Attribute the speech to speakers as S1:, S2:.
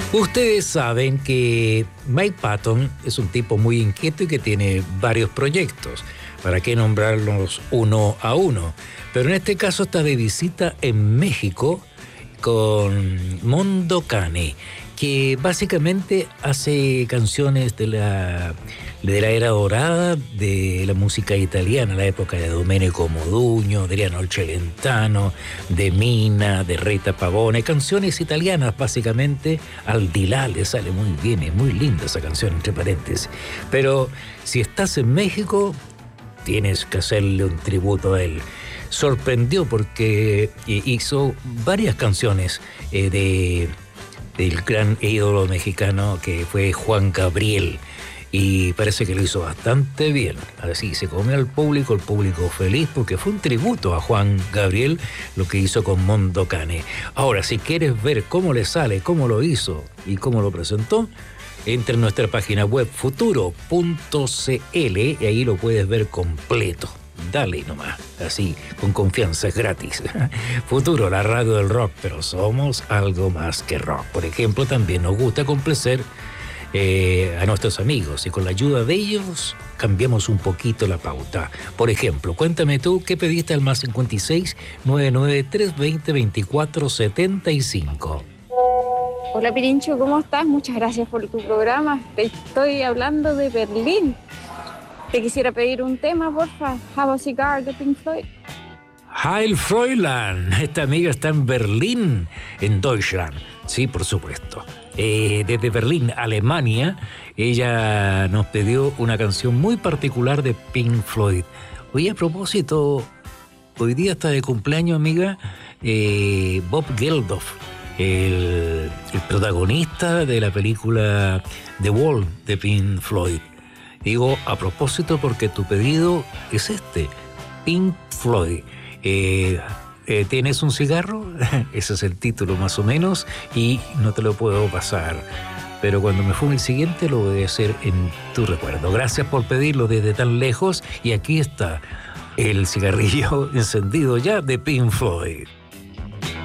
S1: Ustedes saben que Mike Patton es un tipo muy inquieto y que tiene varios proyectos. ¿Para qué nombrarlos uno a uno? Pero en este caso está de visita en México con Mondo Cane, que básicamente hace canciones de la era dorada de la música italiana, la época de Domenico Modugno, Adriano Celentano, de Mina, de Rita Pavone, canciones italianas básicamente. Al Dilá le sale muy bien, es muy linda esa canción, entre paréntesis. Pero si estás en México, tienes que hacerle un tributo a él. Sorprendió porque hizo varias canciones del gran ídolo mexicano que fue Juan Gabriel, y parece que lo hizo bastante bien. Así se comió al público, el público feliz, porque fue un tributo a Juan Gabriel lo que hizo con Mondo Cane. Ahora, si quieres ver cómo le sale, cómo lo hizo y cómo lo presentó, entra en nuestra página web futuro.cl y ahí lo puedes ver completo. Dale nomás, así, con confianza, es gratis. Futuro, la radio del rock, pero somos algo más que rock. Por ejemplo, también nos gusta complacer a nuestros amigos, y con la ayuda de ellos cambiamos un poquito la pauta. Por ejemplo, cuéntame tú qué pediste al más 56 99 320 24 75.
S2: Hola Pirincho, ¿cómo estás? Muchas gracias por tu programa. Te estoy hablando de Berlín. Te quisiera pedir un tema, porfa. Have a Cigar de Pink Floyd.
S1: Heil Fräulein, esta amiga está en Berlín, en Deutschland. Sí, por supuesto. Desde Berlín, Alemania, ella nos pidió una canción muy particular de Pink Floyd. Oye, a propósito, hoy día está de cumpleaños, amiga, Bob Geldof, el protagonista de la película The Wall de Pink Floyd. Digo a propósito porque tu pedido es este, Pink Floyd. ¿Tienes un cigarro? Ese es el título más o menos, y no te lo puedo pasar. Pero cuando me fume el siguiente lo voy a hacer en tu recuerdo. Gracias por pedirlo desde tan lejos, y aquí está el cigarrillo encendido ya de Pink Floyd.